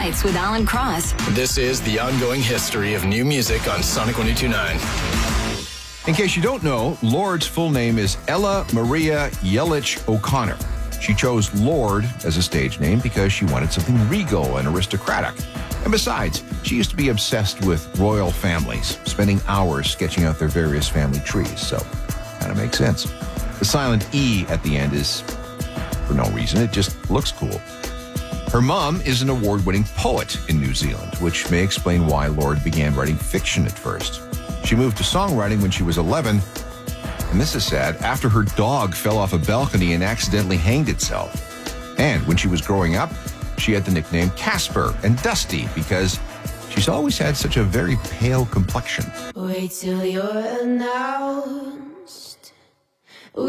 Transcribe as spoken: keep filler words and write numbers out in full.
Nights with Alan Cross. This is the ongoing history of new music on Sonic one oh two point nine. In case you don't know, Lorde's full name is Ella Maria Yelich O'Connor. She chose Lorde as a stage name because she wanted something regal and aristocratic. And besides, she used to be obsessed with royal families, spending hours sketching out their various family trees, so kind of makes sense. The silent E at the end is for no reason, it just looks cool. Her mom is an award-winning poet in New Zealand, which may explain why Lorde began writing fiction at first. She moved to songwriting when she was eleven, and this is sad, after her dog fell off a balcony and accidentally hanged itself. And when she was growing up, she had the nickname Casper and Dusty because she's always had such a very pale complexion. Wait till you're now.